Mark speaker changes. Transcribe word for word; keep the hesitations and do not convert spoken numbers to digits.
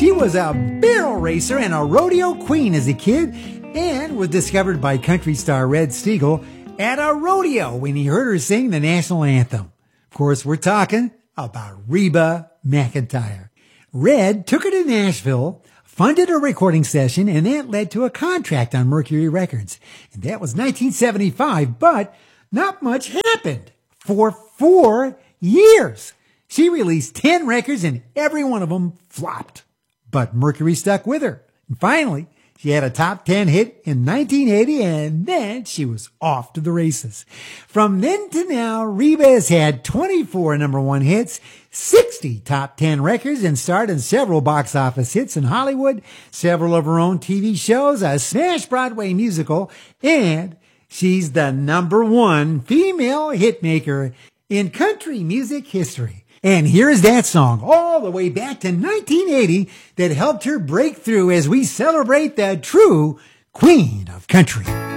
Speaker 1: She was a barrel racer and a rodeo queen as a kid and was discovered by country star Red Steagall at a rodeo when he heard her sing the national anthem. Of course, we're talking about Reba McEntire. Red took her to Nashville, funded a recording session, and that led to a contract on Mercury Records. And that was nineteen seventy-five, but not much happened for four years. She released ten records and every one of them flopped. But Mercury stuck with her. And finally, she had a top ten hit in nineteen eighty, and then she was off to the races. From then to now, Reba has had twenty-four number one hits, sixty top ten records, and starred in several box office hits in Hollywood, several of her own T V shows, a smash Broadway musical, and she's the number one female hitmaker in country music history. And here's that song all the way back to nineteen eighty that helped her break through as we celebrate the true Queen of Country.